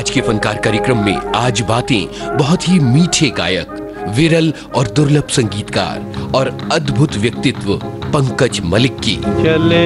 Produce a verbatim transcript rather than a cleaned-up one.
आज के फनकार कार्यक्रम में आज बातें बहुत ही मीठे गायक, विरल और दुर्लभ संगीतकार और अद्भुत व्यक्तित्व पंकज मलिक की। चले